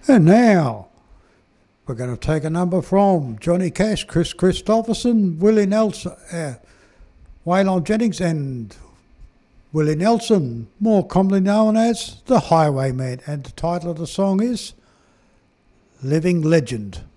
And now we're going to take a number from Johnny Cash, Chris Christopherson, Willie Nelson, Waylon Jennings and Willie Nelson, more commonly known as the Highwayman, and the title of the song is Living Legend.